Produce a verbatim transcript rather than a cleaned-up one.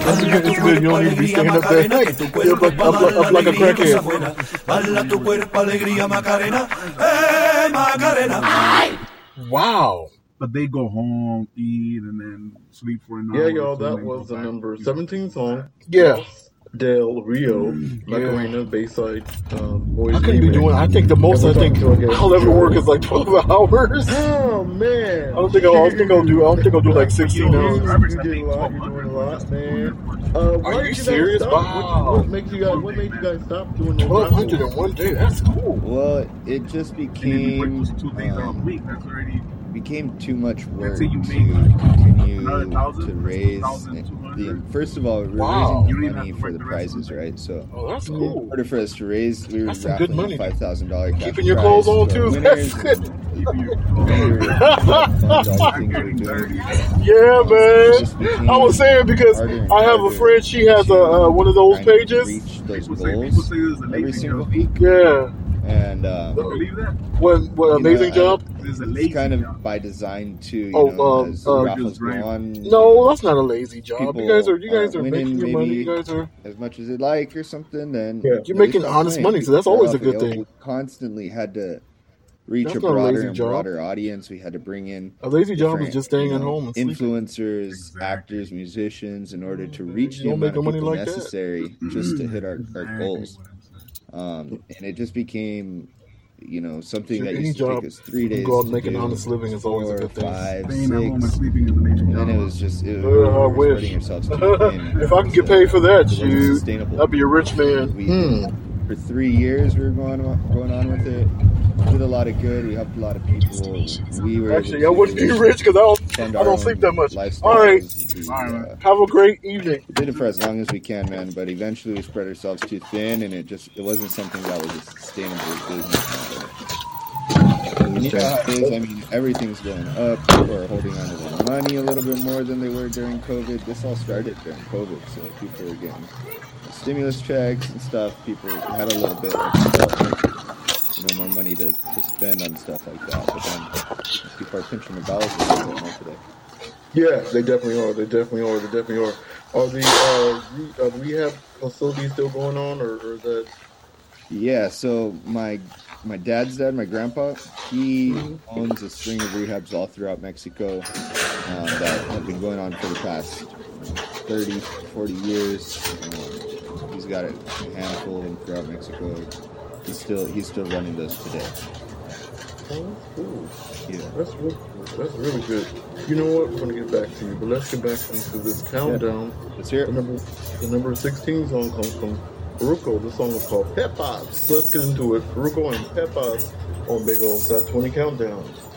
It's good. You don't need to be standing up there. Hey, up like, up, like, up like a crackhead. Bala tu cuerpo, alegría, Macarena. Hey, Macarena. Wow. But they go home, eat, and then sleep for an hour. Yeah, y'all, that was the number seventeen song. Yeah. Del Rio, Macarena, yeah. Bayside, um, boys. I couldn't be doing. I think the most I think I'll ever work is like twelve hours. Oh man! I don't think I'll. I don't think I'll do. I don't think I'll do like sixteen hours. You did a lot. You're doing a lot, man. Uh, why Are you serious? Wow. What, what makes you guys? What made you guys stop doing that? Twelve hundred in one day. That's cool. Well, it just became. Um, became too much work to continue to raise the, first of all we were wow. raising money for the prizes, right? So oh, that's cool. In order for us to raise, we were that's some good money. five thousand dollars keeping your clothes on too. That's good. Yeah, man. I was saying because I have a friend. She has a uh, one of those pages. Reach those goals every single week. Yeah. And um, what what amazing know, job? It's kind of by design too. You oh, know, um, as uh, Raffles go on, no, that's not a lazy job. People, you guys are you guys are, are making your money. You guys are as much as they like or something. Then yeah. you're making honest playing. money, so that's always a good thing. We constantly had to reach that's a broader a and broader audience. We had to bring in a lazy job is just staying you know, at home. And influencers, exactly. actors, musicians, in order to reach you the amount of people like necessary that. just to hit our, our goals. Um, and it just became. You know, something that used to job, take us three days go out to and make do, an honest living is always four, a good thing. Five, Staying six, at home and sleeping is amazing. And then it was just, it, uh, I wish. yourselves to if I can get paid for that, shoot, sustainable. I'd be a rich man. We, hmm. For three years, we were going on, going on with it. We did a lot of good. We helped a lot of people. We were actually, I wouldn't be rich because I don't, I don't sleep that much. All right, we, uh, have a great evening. We did it for as long as we can, man. But eventually, we spread ourselves too thin, and it just it wasn't something that was a sustainable business model. You know how it is. I mean, everything's going up. People are holding on to their money a little bit more than they were during COVID. This all started during COVID, so people were getting stimulus checks and stuff. People had a little bit of, you know, more money to, to spend on stuff like that. But then people are pinching the dollars a little bit more today. Yeah, they definitely are. They definitely are. They definitely are. Are the uh, re- uh, rehab facilities still going on, or, or is that? Yeah. So my my dad's dad, my grandpa, he mm-hmm. owns a string of rehabs all throughout Mexico um, that have been going on for the past thirty, forty years. Um, he's got a handful of them throughout Mexico. He's still he's still running those today. Oh, that's cool. Yeah, that's really that's really good. You know what? We're gonna get back to you, but let's get back into this countdown. Yeah. Let's hear it. The number, the number sixteen song comes from Farruko. The song is called Pepas. Let's get into it. Farruko and Pepas on Big Ol' Fat twenty Countdown.